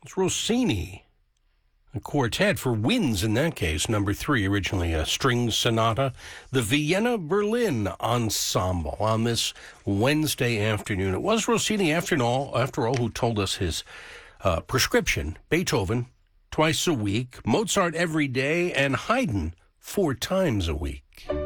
It's Rossini. A quartet for winds in that case. Number 3, originally a string sonata. The Vienna Berlin Ensemble on this Wednesday afternoon. It was Rossini, after all, who told us his prescription. Beethoven, twice a week. Mozart every day. And Haydn, 4 times a week.